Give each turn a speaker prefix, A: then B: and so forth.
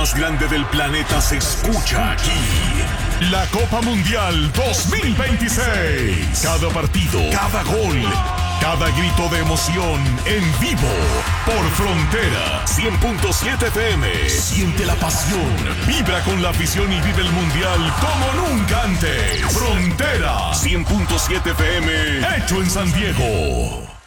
A: más grande del planeta se escucha aquí. La Copa Mundial 2026. Cada partido, cada gol, cada grito de emoción en vivo por Frontera 100.7 FM. Siente la pasión, vibra con la afición y vive el Mundial como nunca antes. Frontera 100.7 FM, hecho en San Diego.